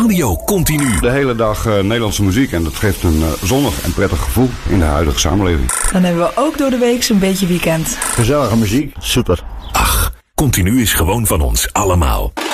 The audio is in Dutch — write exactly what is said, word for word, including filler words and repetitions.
Radio Continu. De hele dag uh, Nederlandse muziek en dat geeft een uh, zonnig en prettig gevoel in de huidige samenleving. Dan hebben we ook door de week zo'n beetje weekend. Gezellige muziek, super. Ach, Continu is gewoon van ons allemaal.